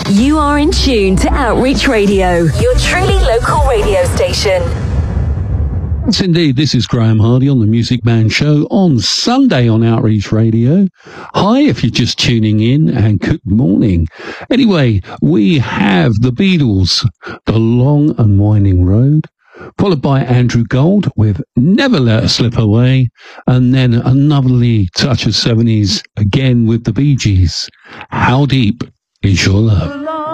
You are in tune to Outreach Radio, your truly local radio station. Yes, indeed. This is Graham Hardy on the Music Man Show on Sunday on Outreach Radio. Hi, if you're just tuning in, and good morning. Anyway, we have the Beatles, The Long and Winding Road, followed by Andrew Gold with Never Let Her Slip Away, and then a lovely touch of 70s again with the Bee Gees. How Deep Is Your Love?